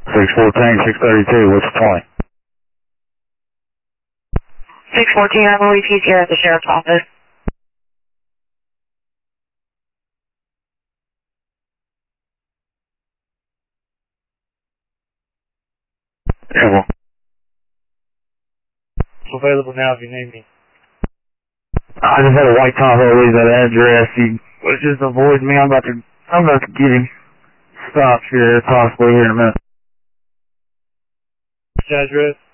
614, 632, what's the point? 614, I believe he's here at the sheriff's office. Yeah, well. It's available now if you need me. I just had a white Tahoe leave that address. He was just avoiding me. I'm about to get him stopped here, possibly here in a minute. Which address?